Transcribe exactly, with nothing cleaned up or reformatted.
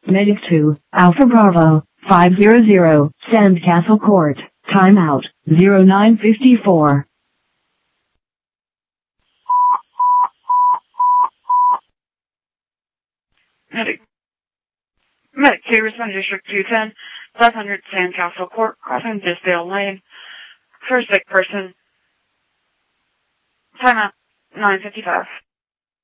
Medic two, Alpha Bravo, five hundred, Sandcastle Court, timeout, zero nine fifty-four. Medic, Medic two, respond to District two ten, five hundred Sandcastle Court, crossing Disdale Lane, for a sick person. Timeout, nine fifty-five.